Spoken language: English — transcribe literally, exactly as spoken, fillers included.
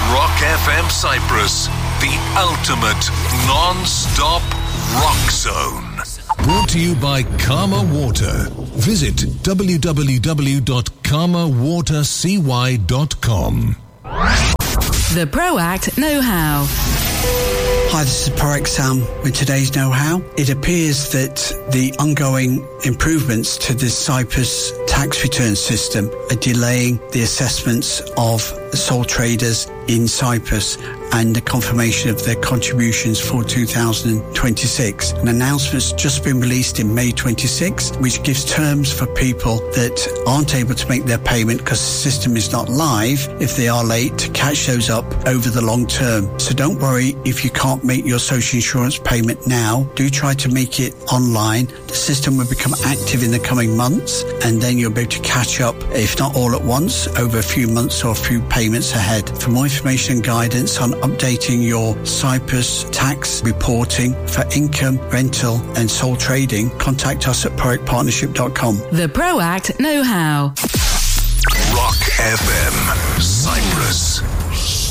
Rock F M Cyprus, the ultimate non-stop rock zone. Brought to you by Karma Water. Visit w w w dot karma water c y dot com. The ProAct Know-How. Hi, this is ProAct Sam with today's Know-How. It appears that the ongoing improvements to the Cyprus tax return system are delaying the assessments of sole traders in Cyprus and the confirmation of their contributions for two thousand twenty-six. An announcement's just been released in May twenty-sixth, which gives terms for people that aren't able to make their payment because the system is not live, if they are late, to catch those up over the long term. So don't worry if you can't make your social insurance payment now. Do try to make it online. The system will become active in the coming months, and then you'll be able to catch up, if not all at once, over a few months or a few payments ahead. For more information and guidance on updating your Cyprus tax reporting for income, rental and sole trading, contact us at proact partnership dot com. The ProAct Know-How. Rock F M Cyprus.